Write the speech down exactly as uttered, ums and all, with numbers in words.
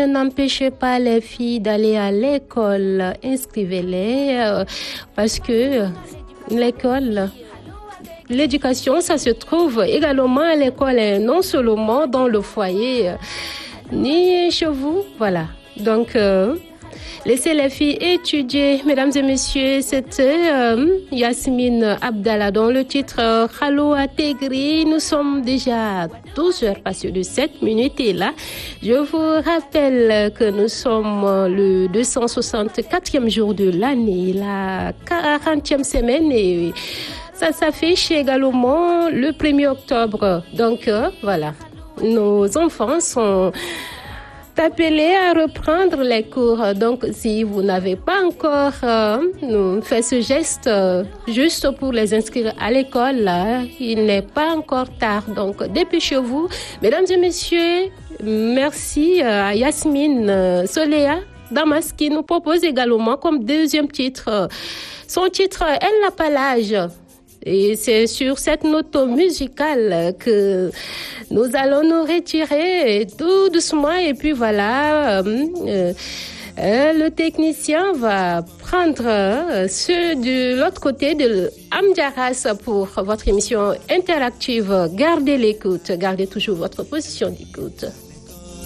n'empêchez pas les filles d'aller à l'école. Inscrivez-les euh, parce que l'école, l'éducation, ça se trouve également à l'école, et non seulement dans le foyer, euh, ni chez vous. Voilà. Donc, euh, laissez les filles étudier. Mesdames et messieurs, c'était euh, Yasmine Abdallah dans le titre euh, Khalo Ategri. Nous sommes déjà à douze heures passées de sept minutes et là, je vous rappelle que nous sommes euh, le deux cent soixante-quatrième jour de l'année, la quarantième semaine et ça s'affiche également le premier octobre. Donc, euh, voilà, nos enfants sont appelés à reprendre les cours. Donc, si vous n'avez pas encore euh, fait ce geste euh, juste pour les inscrire à l'école, là, il n'est pas encore tard. Donc, dépêchez-vous. Mesdames et messieurs, merci à Yasmine euh, Soléa Damas qui nous propose également comme deuxième titre euh, son titre « Elle n'a pas l'âge ». Et c'est sur cette note musicale que nous allons nous retirer tout doucement. Et puis voilà, euh, euh, le technicien va prendre euh, ceux de l'autre côté de Amdiaras pour votre émission interactive. Gardez l'écoute, gardez toujours votre position d'écoute.